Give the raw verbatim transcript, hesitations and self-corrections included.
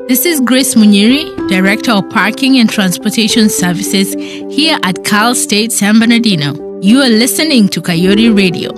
This is Grace Munyiri, Director of Parking and Transportation Services here at Cal State San Bernardino. You are listening to Coyote Radio.